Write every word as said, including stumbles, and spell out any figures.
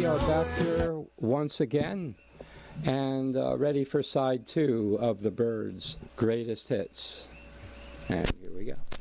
are back here once again and uh, ready for side two of the Byrds' greatest hits. And here we go.